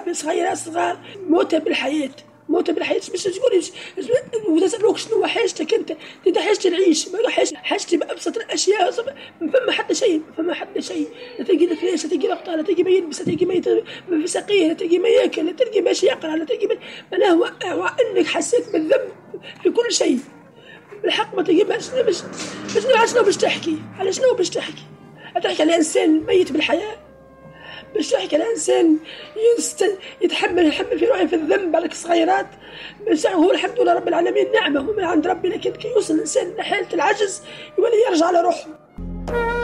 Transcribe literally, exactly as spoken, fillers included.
شباب صغيرات صغار موتى بالحياة، موتى بالحياة. مش تقول وتسألوك شنو حاجتك أنت؟ أنت حاجتي العيش، ما حاجتي حاجتي بأبسط الأشياء. ما فما حتى شيء، ما فما حتى شيء. لا تلقي الفلوس، لا تلقي الأبطال، لا تلقي ما يلبس، لا تلقي ما في سقيه، لا تلقي ما ياكل، لا تلقي ماشي يقرأ، لا تلقي ما أنا هو وأنك حسيت بالذنب في كل شيء. بالحق ما تلقي ما شنو باش شنو شنو باش تحكي على شنو باش تحكي؟ تحكي على إنسان ميت بالحياة، باش تحكي على إنسان يستل يتحمل يحمل في روحه في الذنب على الصغيرات. بس هو الحمد لله رب العالمين نعمة من عند ربي، لكن كي يوصل الإنسان لحالة العجز يولي يرجع على روحه.